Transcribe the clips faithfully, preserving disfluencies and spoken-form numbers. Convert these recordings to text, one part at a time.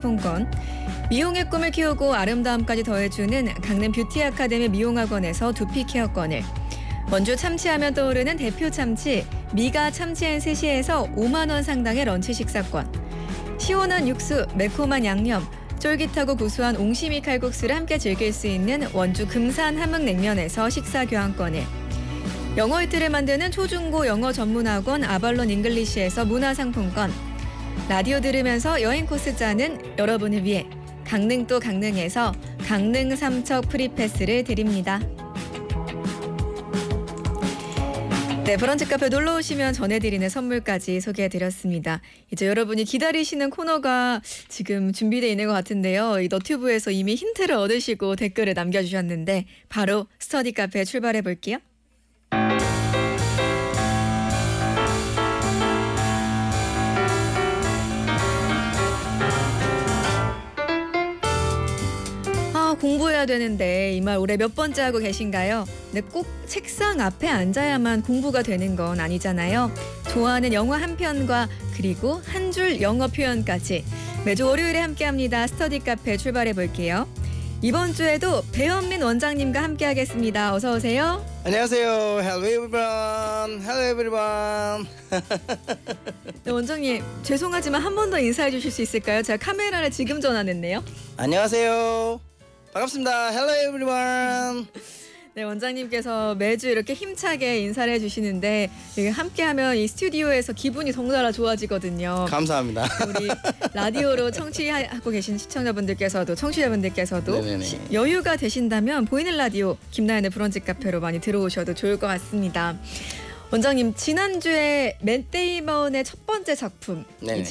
상품권, 미용의 꿈을 키우고 아름다움까지 더해주는 강릉 뷰티 아카데미 미용학원에서 두피 케어권을, 원주 참치하면 떠오르는 대표 참치 미가 참치앤스시에서 오만 원 상당의 런치 식사권, 시원한 육수, 매콤한 양념, 쫄깃하고 구수한 옹심이 칼국수를 함께 즐길 수 있는 원주 금산 함흥냉면에서 식사 교환권을, 영어 이틀을 만드는 초중고 영어 전문학원 아발론 잉글리시에서 문화상품권, 라디오 들으면서 여행 코스 짜는 여러분을 위해 강릉도 강릉에서 강릉 삼척 프리패스를 드립니다. 네, 브런치 카페 놀러 오시면 전해드리는 선물까지 소개해드렸습니다. 이제 여러분이 기다리시는 코너가 지금 준비되어 있는 것 같은데요. 이 너튜브에서 이미 힌트를 얻으시고 댓글을 남겨주셨는데 바로 스터디 카페 출발해 볼게요. 공부해야 되는데 이 말 올해 몇 번째 하고 계신가요? 근데 꼭 책상 앞에 앉아야만 공부가 되는 건 아니잖아요. 좋아하는 영화 한 편과 그리고 한 줄 영어 표현까지 매주 월요일에 함께합니다. 스터디 카페 출발해 볼게요. 이번 주에도 배현민 원장님과 함께하겠습니다. 어서 오세요. 안녕하세요. Hello everyone. Hello everyone. 네, 원장님 죄송하지만 한 번 더 인사해 주실 수 있을까요? 제가 카메라를 지금 전환했네요. 안녕하세요. 반갑습니다. Hello everyone. 네, 원장님께서 매주 이렇게 힘차게 인사를 해주시는데 함께하면 이 스튜디오에서 기분이 덩달아 좋아지거든요. 감사합니다. 우리 라디오로 청취하고 계신 시청자분들께서도 청취자분들께서도 시, 여유가 되신다면 보이는 라디오 김나연의 브런치 카페로 많이 들어오셔도 좋을 것 같습니다. 원장님 지난주에 맷 데이먼의 첫 번째 작품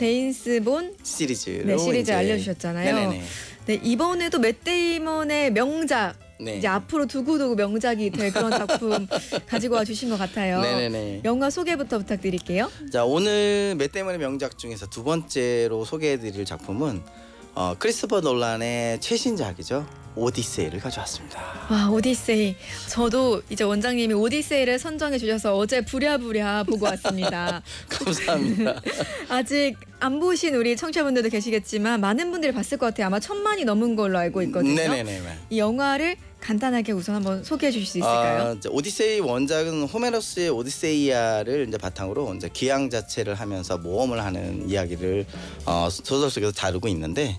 제임스 본 시리즈 네, 시리즈 알려주셨잖아요. 네네네. 네, 이번에도 맷 데이먼의 명작 네. 이제 앞으로 두고두고 명작이 될 그런 작품 가지고 와 주신 것 같아요. 네네네. 영화 소개부터 부탁드릴게요. 자, 오늘 맷 데이먼의 명작 중에서 두 번째로 소개해드릴 작품은 어, 크리스토퍼 놀란의 최신작이죠. 오디세이를 가져왔습니다. 와, 오디세이. 저도 이제 원장님이 오디세이를 선정해 주셔서 어제 부랴부랴 보고 왔습니다. 감사합니다. 아직 안 보신 우리 청취자분들도 계시겠지만 많은 분들이 봤을 것 같아요. 아마 천만이 넘은 걸로 알고 있거든요. 네네네. 이 영화를 간단하게 우선 한번 소개해 주실 수 있을까요? 어, 오디세이 원작은 호메로스의 오디세이아를 이제 바탕으로 이제 기항 자체를 하면서 모험을 하는 이야기를 어, 소설 속에서 다루고 있는데,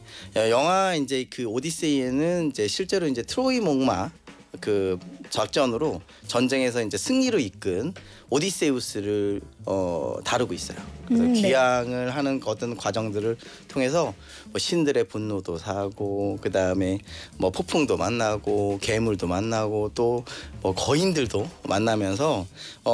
영화 이제 그 오디세이에는 이제 실제로 이제 트로이 목마 그 작전으로 전쟁에서 이제 승리로 이끈 오디세우스를 어, 다루고 있어요. 그래서 음, 네. 기항을 하는 어떤 과정들을 통해서 뭐 신들의 분노도 사고, 그 다음에 뭐 폭풍도 만나고, 괴물도 만나고, 또 뭐 거인들도 만나면서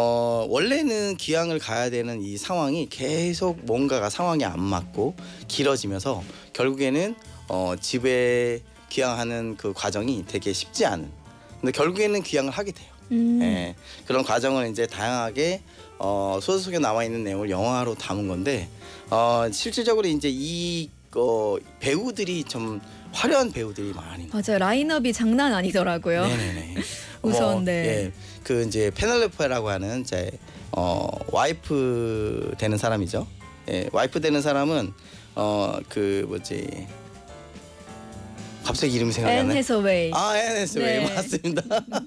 어, 원래는 기항을 가야 되는 이 상황이 계속 뭔가가 상황이 안 맞고 길어지면서 결국에는 어, 집에 기항하는 그 과정이 되게 쉽지 않은. 근데 결국에는 기항을 하게 돼요. 음. 예, 그런 과정을 이제 다양하게 어, 소설 속에 나와 있는 내용을 영화로 담은 건데, 어, 실질적으로 이제 이 어, 배우들이 좀 화려한 배우들이 많이. 맞아요. 라인업이 장난 아니더라고요. 네네네. 우선 뭐, 네. 예, 그 이제 페넬로페라고 하는 이제 어, 와이프 되는 사람이죠. 예, 와이프 되는 사람은 어, 그 뭐지. 갑자기 이름이 생각이 안 나네. 앤 해서웨이. 아, 앤 해서웨이. 네. 맞습니다.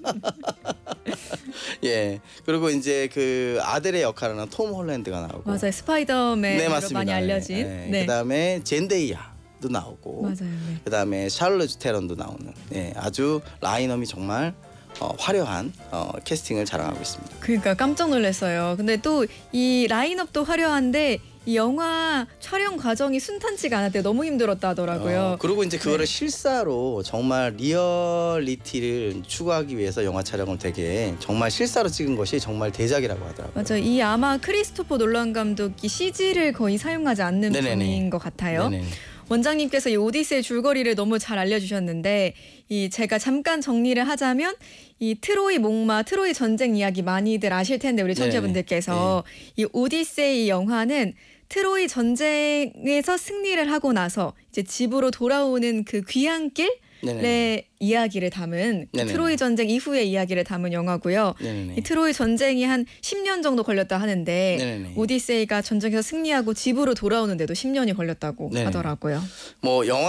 예. 그리고 이제 그 아들의 역할을 하는 톰 홀랜드가 나오고. 맞아요. 스파이더맨으로 네, 많이 알려진. 네. 네. 그다음에 젠데이아도 나오고. 맞아요. 네. 그다음에 샤를리즈 테론도 나오는. 예. 아주 라인업이 정말 어, 화려한 어, 캐스팅을 자랑하고 있습니다. 그러니까 깜짝 놀랐어요. 근데 또 이 라인업도 화려한데 이 영화 촬영 과정이 순탄치가 않았대요. 너무 힘들었다 하더라고요. 어, 그리고 이제 그거를 네. 실사로 정말 리얼리티를 추구하기 위해서 영화 촬영을 되게 정말 실사로 찍은 것이 정말 대작이라고 하더라고요. 맞아요. 이 아마 크리스토퍼 놀란 감독이 씨지를 거의 사용하지 않는 네네네. 분인 것 같아요. 네네. 원장님께서 이 오디세이 줄거리를 너무 잘 알려주셨는데, 이 제가 잠깐 정리를 하자면 이 트로이 목마, 트로이 전쟁 이야기 많이들 아실 텐데 우리 청취자분들께서 이 오디세이 영화는 트로이 전쟁에서 승리를 하고 나서 이제 집으로 돌아오는 그 귀향길, 네네네. 이야기를 담은 그 네네네. 트로이 전쟁 이후의 이야기를 담은 영화고요. 네네네. 이 트로이 전쟁이 한 십 년 정도 걸렸다 하는데 네네네. 오디세이가 전쟁에서 승리하고 집으로 돌아오는데도 십 년이 걸렸다고 네네네. 하더라고요. 뭐 영화